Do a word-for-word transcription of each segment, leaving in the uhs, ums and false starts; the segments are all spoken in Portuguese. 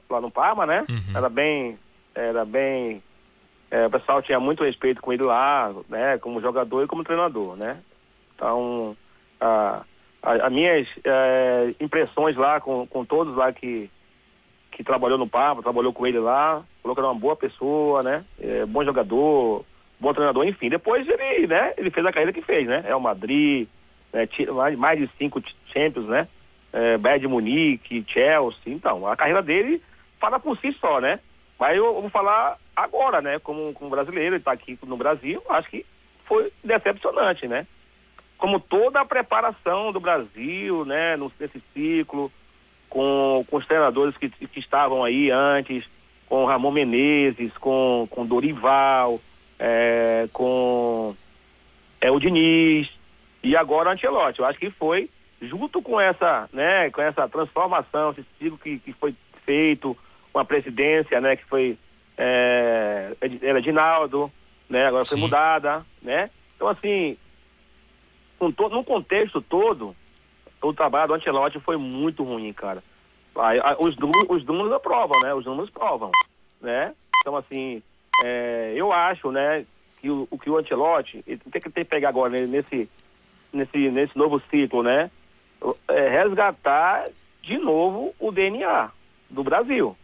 lá no Parma, né? Uhum. Era bem, era bem, é, o pessoal tinha muito respeito com ele lá, né? Como jogador e como treinador, né? Então, a, a, as minhas é, impressões lá com, com todos lá que, que trabalhou no Parma, trabalhou com ele lá, falou que era uma boa pessoa, né? É, bom jogador, bom treinador, enfim. Depois ele, né? Ele fez a carreira que fez, né? Real Madrid, né? mais, mais de cinco Champions, né? É, Bayern de Munique, Chelsea. Então, a carreira dele fala por si só, né? Mas eu, eu vou falar agora, né? Como, como brasileiro, ele está aqui no Brasil, acho que foi decepcionante, né? Como toda a preparação do Brasil, né? Nesse ciclo, com, com os treinadores que, que estavam aí antes, com Ramon Menezes, com, com Dorival, é, com é, o Diniz e agora o Ancelotti. Eu acho que foi junto com essa, né, com essa transformação, esse ciclo que, que foi feito, com a presidência, né, que foi é, era Edinaldo, né, agora Sim. foi mudada, né? Então, assim, com to, no contexto todo, o trabalho do Ancelotti foi muito ruim, cara. Os, os números aprovam, né? Os números provam, né? Então, assim, é, eu acho, né, que o, o que o Ancelotti, ele tem que ter que pegar agora né, nesse, nesse, nesse novo ciclo, né? É, resgatar de novo o D N A do Brasil.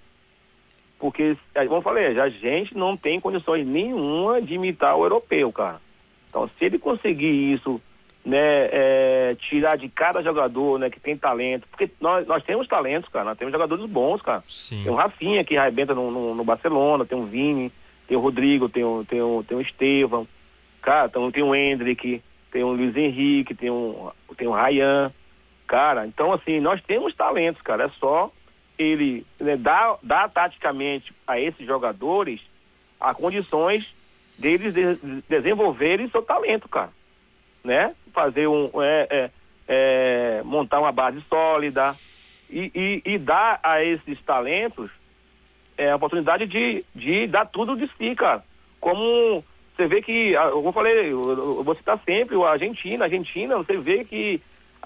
Porque, como eu falei, a gente não tem condições nenhuma de imitar o europeu, cara. Então, se ele conseguir isso, né, é, tirar de cada jogador, né, que tem talento, porque nós, nós temos talentos, cara, nós temos jogadores bons, cara. Sim. Tem o Rafinha que arrebenta no, no, no Barcelona, tem o Vini, tem o Rodrigo, tem o, tem o, tem o Estevão, cara, então, tem o Endrick, tem o Luiz Henrique, tem o, tem o Ryan, cara. Então, assim, nós temos talentos, cara, é só ele, né, dar, dar taticamente a esses jogadores as condições deles de, de desenvolverem seu talento, cara, né? Fazer um, é, é, é, montar uma base sólida e, e, e dar a esses talentos é, a oportunidade de, de dar tudo de si, cara. Como você vê que, eu falei, eu, eu vou citar sempre a Argentina, a Argentina, você vê que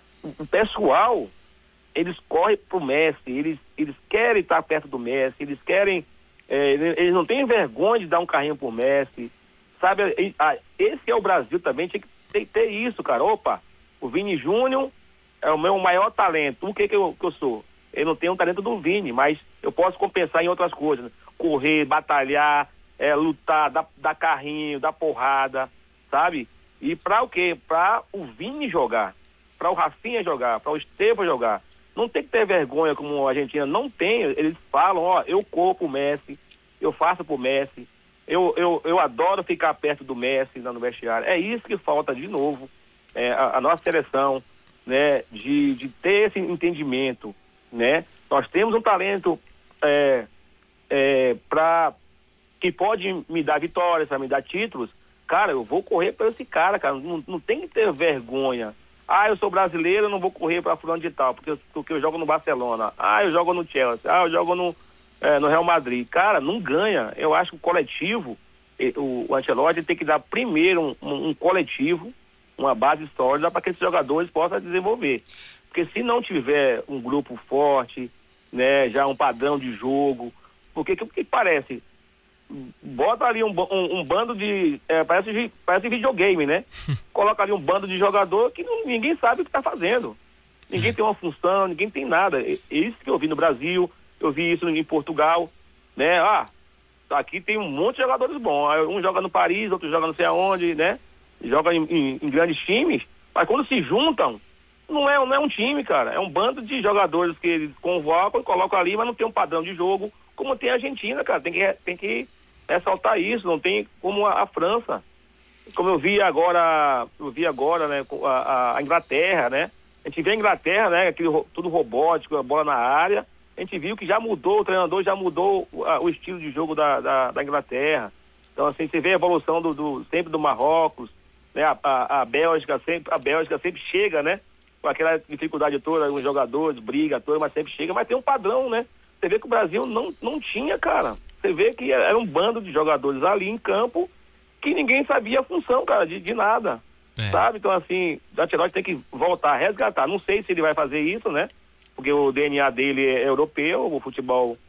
o pessoal, eles correm pro Messi, eles, eles querem estar perto do Messi, eles querem, é, eles não têm vergonha de dar um carrinho pro Messi, sabe? Esse é o Brasil também, tinha que ter, ter isso, cara. Opa, o Vini Júnior é o meu maior talento. O que que eu, que eu sou? Eu não tenho o talento do Vini, mas eu posso compensar em outras coisas, né? Correr, batalhar, é, lutar, dar, dar carrinho, dar porrada, sabe? E pra o quê? Pra o Vini jogar, pra o Rafinha jogar, pra o Estevão jogar. Não tem que ter vergonha como a Argentina não tem. Eles falam, ó, eu corro pro Messi, eu faço pro Messi, eu, eu, eu adoro ficar perto do Messi no vestiário. É isso que falta de novo, é, a, a nossa seleção, né, de, de ter esse entendimento, né? Nós temos um talento é, é, pra, que pode me dar vitórias, me dar títulos. Cara, eu vou correr para esse cara, cara. Não, não tem que ter vergonha. Ah, eu sou brasileiro, eu não vou correr para fulano de tal, porque eu, porque eu jogo no Barcelona. Ah, eu jogo no Chelsea. Ah, eu jogo no, é, no Real Madrid. Cara, não ganha. Eu acho que o coletivo, o, o Ancelotti tem que dar primeiro um, um, um coletivo, uma base sólida para que esses jogadores possam desenvolver. Porque se não tiver um grupo forte, né, já um padrão de jogo, porque o que parece? Bota ali um, um, um bando de... É, parece, parece videogame, né? Coloca ali um bando de jogador que não, ninguém sabe o que está fazendo. Ninguém tem uma função, ninguém tem nada. É isso que eu vi no Brasil, eu vi isso em Portugal, né? Ah, aqui tem um monte de jogadores bons. Um joga no Paris, outro joga não sei aonde, né? Joga em, em, em grandes times, mas quando se juntam, não é, não é um time, cara. É um bando de jogadores que eles convocam e colocam ali, mas não tem um padrão de jogo como tem a Argentina, cara. Tem que... Tem que ressaltar isso, não tem como a, a França, como eu vi agora, eu vi agora, né, a, a Inglaterra, né, a gente vê a Inglaterra, né, aquele, tudo robótico, a bola na área, a gente viu que já mudou, o treinador já mudou a, o estilo de jogo da, da, da Inglaterra. Então, assim, você vê a evolução do, do, sempre do Marrocos, né, a, a, a Bélgica sempre, a Bélgica sempre chega, né, com aquela dificuldade toda, os jogadores, briga toda, mas sempre chega, mas tem um padrão, né, você vê que o Brasil não, não tinha, cara. Você vê que era um bando de jogadores ali em campo que ninguém sabia a função, cara, de, de nada, é. Sabe? Então, assim, o Ancelotti tem que voltar a resgatar. Não sei se ele vai fazer isso, né? Porque o D N A dele é europeu, o futebol